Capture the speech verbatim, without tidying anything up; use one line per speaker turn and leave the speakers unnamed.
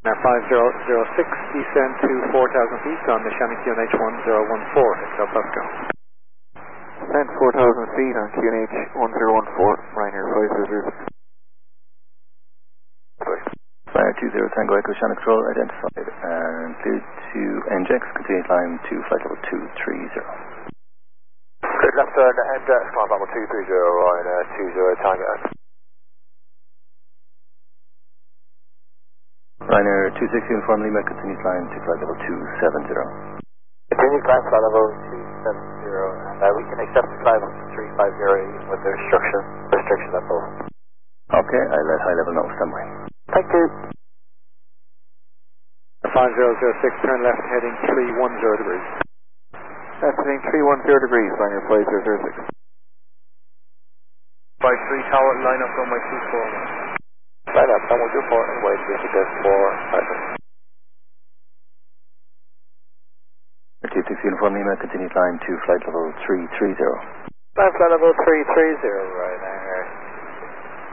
five zero zero six, descend to four thousand feet on the Shannon Q N H one zero one four, Excel Pascal.
Descend four thousand feet on Q N H one zero one four, Ryanair five zero zero six.
Ryanair two zero Tango Echo Shannon Control identified and cleared to N J X, continue climb to flight level two three zero.
Good, left turn, N J X, climb level two three zero, Ryanair two zero Tango Echo.
Ryanair two six uniform Lima, continue climb to flight level two seven zero.
Continue climb flight level two seven zero, and uh, we can accept the climb up to three five zero with the restriction, restriction at both.
Okay, I let high level know standby.
Thank you.
five zero zero six, turn left heading three one zero degrees.
Left heading three one zero degrees, Ryanair five zero zero six.
five three tower, line up runway two four.
Line up runway two four and wait three six four five.
two six uniform Lima, continue climb to flight level three three zero.
Climb flight level three three zero, right now.